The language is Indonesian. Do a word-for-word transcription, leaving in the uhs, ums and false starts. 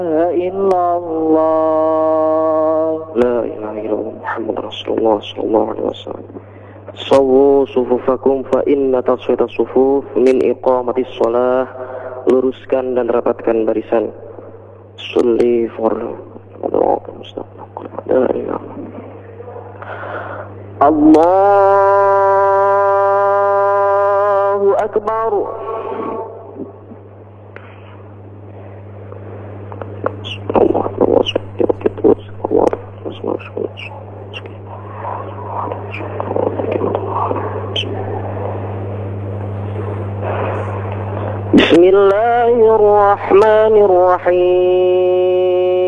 illallah la ilaha illallah Muhammad Rasulullah sallallahu alaihi wasallam. Sawu sufufakum fa inna taswita sufuf min iqamatis shalah. Luruskan dan rapatkan barisan. Sholli fardu Allahu akbar. Bismillahirrahmanirrahim.